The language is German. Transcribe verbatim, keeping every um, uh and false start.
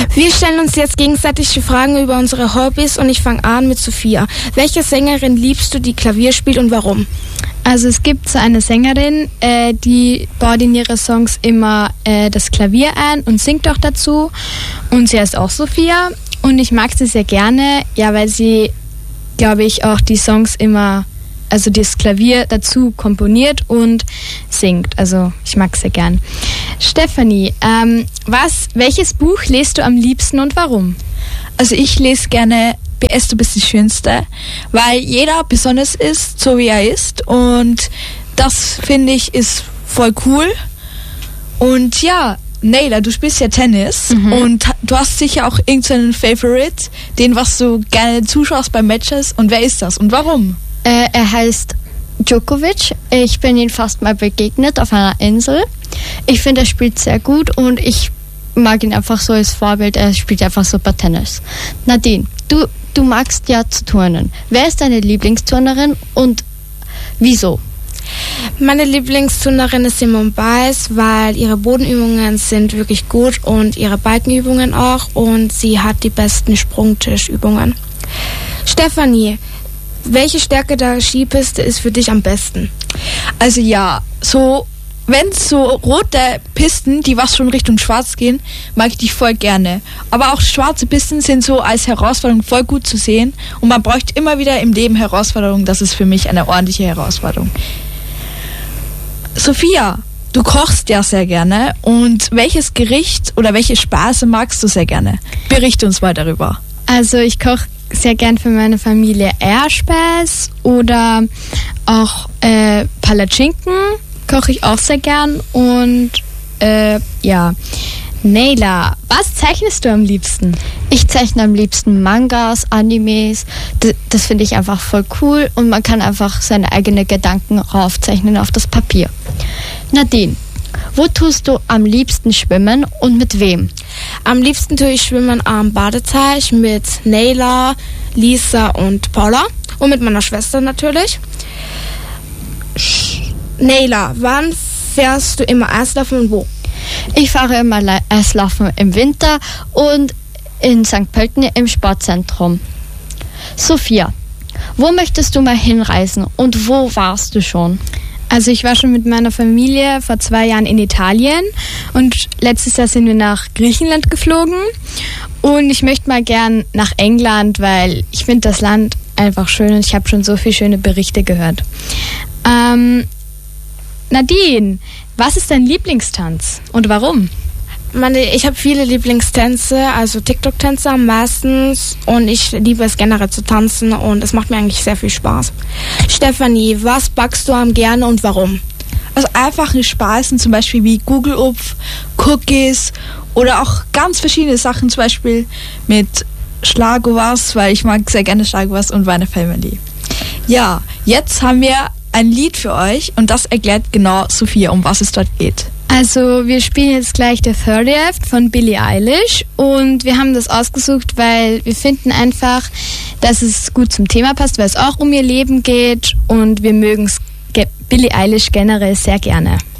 Wir stellen uns jetzt gegenseitig die Fragen über unsere Hobbys und ich fange an mit Sophia. Welche Sängerin liebst du, die Klavier spielt und warum? Also es gibt so eine Sängerin, äh, die baut in ihre Songs immer äh, das Klavier ein und singt auch dazu. Und sie heißt auch Sophia und ich mag sie sehr gerne, ja, weil sie, glaube ich, auch die Songs immer, also das Klavier dazu komponiert und singt. Also ich mag es sehr gern. Stefanie, ähm, was, welches Buch liest du am liebsten und warum? Also ich lese gerne P S, du bist die Schönste, weil jeder besonders ist, so wie er ist. Und das, finde ich, ist voll cool. Und ja, Nayla, du spielst ja Tennis mhm. und du hast sicher auch irgendeinen Favorite, den was du gerne zuschaust bei Matches. Und wer ist das und warum? Äh, er heißt Djokovic. Ich bin ihm fast mal begegnet auf einer Insel. Ich finde, er spielt sehr gut und ich mag ihn einfach so als Vorbild. Er spielt einfach super Tennis. Nadine, du, du magst ja zu turnen. Wer ist deine Lieblingsturnerin und wieso? Meine Lieblingsturnerin ist Simone Biles, weil ihre Bodenübungen sind wirklich gut und ihre Balkenübungen auch und sie hat die besten Sprungtischübungen. Stefanie, welche Stärke der Skipiste ist für dich am besten? Also ja, so wenn so rote Pisten, die was schon Richtung schwarz gehen, mag ich die voll gerne. Aber auch schwarze Pisten sind so als Herausforderung voll gut zu sehen und man braucht immer wieder im Leben Herausforderungen. Das ist für mich eine ordentliche Herausforderung. Sophia, du kochst ja sehr gerne und welches Gericht oder welche Speise magst du sehr gerne? Berichte uns mal darüber. Also ich koche sehr gern für meine Familie Erdspeiß oder auch äh, Palatschinken koche ich auch sehr gern und äh, ja. Nayla, was zeichnest du am liebsten? Ich zeichne am liebsten Mangas, Animes. D- das finde ich einfach voll cool und man kann einfach seine eigenen Gedanken raufzeichnen auf das Papier. Nadine, wo tust du am liebsten schwimmen und mit wem? Am liebsten tue ich schwimmen am Badeteich mit Nayla, Lisa und Paula und mit meiner Schwester natürlich. Nayla, wann fährst du immer Eislaufen und wo? Ich fahre immer Eislaufen im Winter und in Sankt Pölten im Sportzentrum. Sophia, wo möchtest du mal hinreisen und wo warst du schon? Also ich war schon mit meiner Familie vor zwei Jahren in Italien und letztes Jahr sind wir nach Griechenland geflogen und ich möchte mal gern nach England, weil ich finde das Land einfach schön und ich habe schon so viele schöne Berichte gehört. Ähm, Nadine, was ist dein Lieblingstanz und warum? Meine, ich habe viele Lieblingstänze, also TikTok-Tänze meistens und ich liebe es generell zu tanzen und es macht mir eigentlich sehr viel Spaß. Stefanie, was backst du am gerne und warum? Also einfache Speisen, zum Beispiel wie Gugelupf, Cookies oder auch ganz verschiedene Sachen, zum Beispiel mit Schlagobers, weil ich mag sehr gerne Schlagobers und meine Family. Ja, jetzt haben wir ein Lied für euch und das erklärt genau Sophia, um was es dort geht. Also wir spielen jetzt gleich The thirtieth von Billie Eilish und wir haben das ausgesucht, weil wir finden einfach, dass es gut zum Thema passt, weil es auch um ihr Leben geht und wir mögen Billie Eilish generell sehr gerne.